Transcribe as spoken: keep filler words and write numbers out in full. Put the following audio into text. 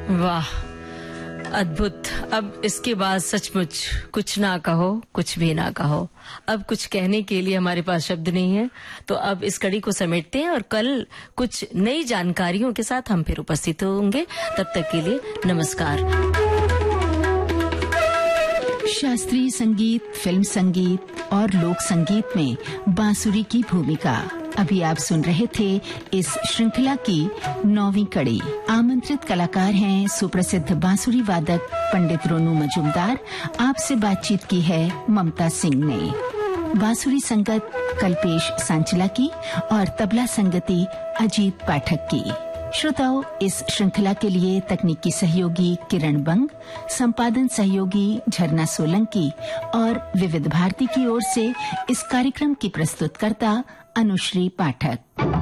वाह, अद्भुत। अब इसके बाद सचमुच कुछ ना कहो, कुछ भी ना कहो। अब कुछ कहने के लिए हमारे पास शब्द नहीं है। तो अब इस कड़ी को समेटते हैं और कल कुछ नई जानकारियों के साथ हम फिर उपस्थित होंगे। तब तक के लिए नमस्कार। शास्त्रीय संगीत, फिल्म संगीत और लोक संगीत में बांसुरी की भूमिका, अभी आप सुन रहे थे इस श्रृंखला की नौवीं कड़ी। आमंत्रित कलाकार हैं सुप्रसिद्ध बांसुरी वादक पंडित रोनू मजूमदार। आपसे बातचीत की है ममता सिंह ने। बांसुरी संगत कल्पेश सांचला की और तबला संगति अजीत पाठक की। श्रोताओं, इस श्रृंखला के लिए तकनीकी सहयोगी किरण बंग, संपादन सहयोगी झरना सोलंकी और विविध भारती की ओर से इस कार्यक्रम की प्रस्तुतकर्ता अनुश्री पाठक।